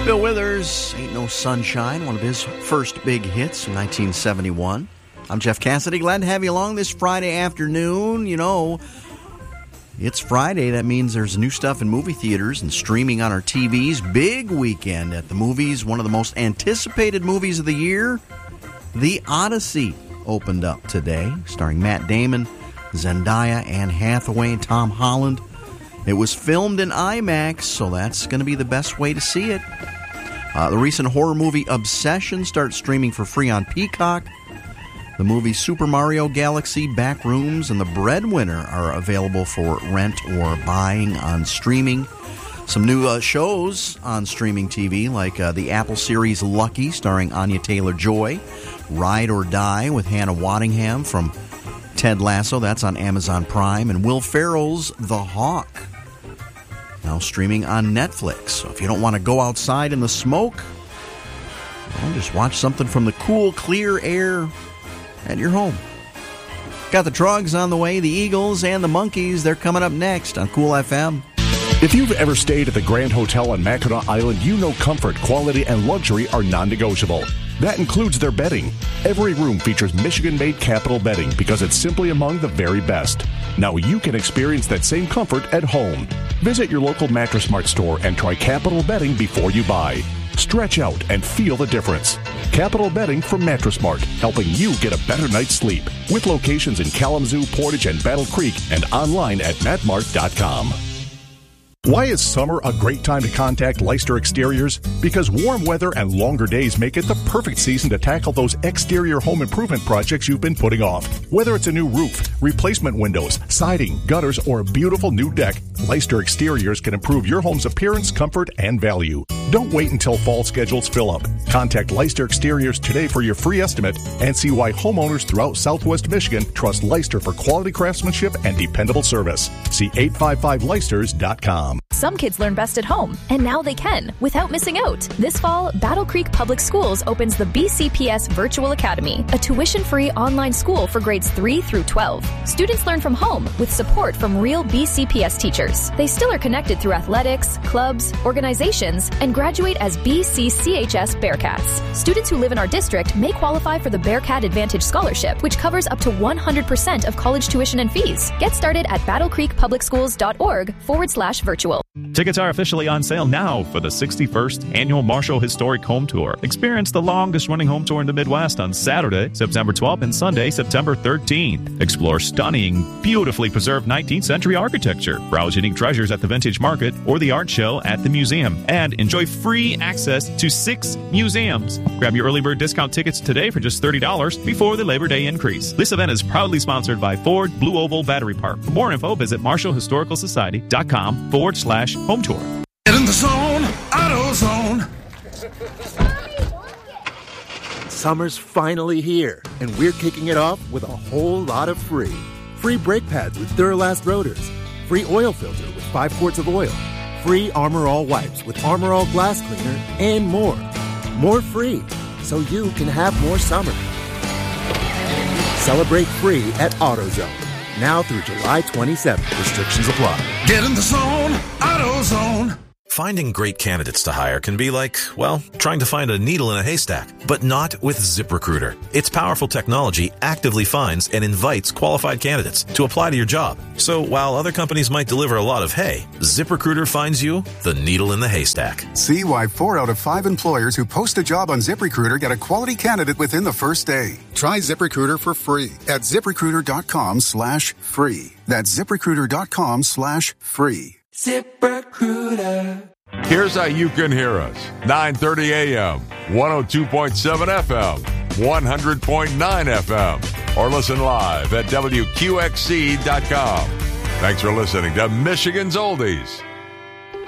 Bill Withers, Ain't No Sunshine, one of his first big hits in 1971. I'm Jeff Cassidy. Glad to have you along this Friday afternoon. You know, it's Friday. That means there's new stuff in movie theaters and streaming on our TVs. Big weekend at the movies. One of the most anticipated movies of the year, The Odyssey, opened up today, starring Matt Damon, Zendaya, Anne Hathaway, and Tom Holland. It was filmed in IMAX, so that's going to be the best way to see it. The recent horror movie Obsession starts streaming for free on Peacock. The movie Super Mario Galaxy, Backrooms, and The Breadwinner are available for rent or buying on streaming. Some new shows on streaming TV, like the Apple series Lucky, starring Anya Taylor-Joy, Ride or Die with Hannah Waddingham from Ted Lasso, that's on Amazon Prime, and Will Ferrell's The Hawk, now streaming on Netflix. So if you don't want to go outside in the smoke, well, just watch something from the cool, clear air at your home. Got the Trogs on the way, the Eagles and the Monkees. They're coming up next on Cool FM. If you've ever stayed at the Grand Hotel on Mackinac Island, you know comfort, quality, and luxury are non-negotiable. That includes their bedding. Every room features Michigan-made Capital bedding because it's simply among the very best. Now you can experience that same comfort at home. Visit your local Mattress Mart store and try Capital bedding before you buy. Stretch out and feel the difference. Capital bedding from Mattress Mart, helping you get a better night's sleep. With locations in Kalamazoo, Portage, and Battle Creek, and online at matmart.com. Why is summer a great time to contact Leicester Exteriors? Because warm weather and longer days make it the perfect season to tackle those exterior home improvement projects you've been putting off. Whether it's a new roof, replacement windows, siding, gutters, or a beautiful new deck, Leicester Exteriors can improve your home's appearance, comfort, and value. Don't wait until fall schedules fill up. Contact Leicester Exteriors today for your free estimate and see why homeowners throughout Southwest Michigan trust Leicester for quality craftsmanship and dependable service. See 855leicesters.com. Some kids learn best at home, and now they can, without missing out. This fall, Battle Creek Public Schools opens the BCPS Virtual Academy, a tuition-free online school for grades 3 through 12. Students learn from home with support from real BCPS teachers. They still are connected through athletics, clubs, organizations, and graduate as BCCHS Bearcats. Students who live in our district may qualify for the Bearcat Advantage Scholarship, which covers up to 100% of college tuition and fees. Get started at battlecreekpublicschools.org/virtual. Tickets are officially on sale now for the 61st Annual Marshall Historic Home Tour. Experience the longest-running home tour in the Midwest on Saturday, September 12th, and Sunday, September 13th. Explore stunning, beautifully preserved 19th century architecture, browse unique treasures at the Vintage Market or the art show at the museum, and enjoy free access to 6 museums. Grab your early bird discount tickets today for just $30 before the Labor Day increase. This event is proudly sponsored by Ford Blue Oval Battery Park. For more info, visit MarshallHistoricalSociety.com/home tour. Get in the zone, AutoZone. Summer's finally here, and we're kicking it off with a whole lot of free. Free brake pads with Duralast rotors. Free oil filter with 5 quarts of oil. Free Armor All wipes with Armor All glass cleaner, and more. More free, so you can have more summer. Celebrate free at AutoZone. Now through July 27th. Restrictions apply. Get in the zone, AutoZone. Finding great candidates to hire can be like, well, trying to find a needle in a haystack, but not with ZipRecruiter. Its powerful technology actively finds and invites qualified candidates to apply to your job. So while other companies might deliver a lot of hay, ZipRecruiter finds you the needle in the haystack. See why 4 out of 5 employers who post a job on ZipRecruiter get a quality candidate within the first day. Try ZipRecruiter for free at ZipRecruiter.com/free. That's ZipRecruiter.com/free. ZipRecruiter. Here's how you can hear us. 9:30 a.m., 102.7 FM, 100.9 FM, or listen live at WQXC.com. Thanks for listening to Michigan's Oldies